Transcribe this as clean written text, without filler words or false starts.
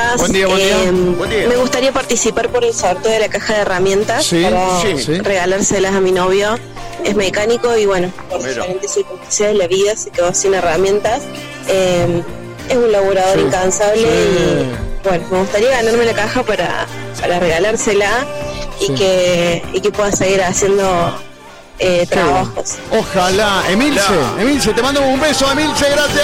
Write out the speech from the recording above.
días. Buen día, buen día. Buen día. Me gustaría participar por el sorteo de la caja de herramientas para regalárselas a mi novio. Es mecánico y bueno, por diferentes circunstancias de la vida se quedó sin herramientas. Es un laburador incansable y bueno, me gustaría ganarme la caja para regalársela y que pueda seguir haciendo trabajos. Ojalá. Emilce, te mando un beso, Emilce, gracias.